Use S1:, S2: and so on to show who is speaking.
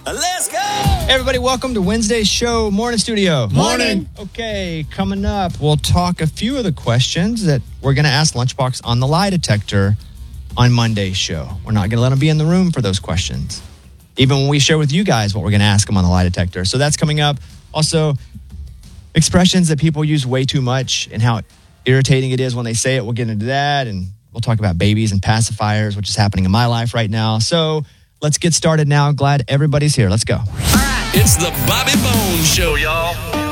S1: Let's go!
S2: Everybody, welcome to Wednesday's show. Morning, studio.
S3: Morning.
S2: Okay, coming up, we'll talk a few of the questions that we're going to ask Lunchbox on the lie detector on Monday's show. We're not going to let them be in the room for those questions, even when we share with you guys what we're going to ask them on the lie detector. So that's coming up. Also, expressions that people use way too much and how irritating it is when they say it. We'll get into that, and we'll talk about babies and pacifiers, which is happening in my life right now. So let's get started now. Glad everybody's here. Let's go.
S1: It's the Bobby Bones Show, y'all.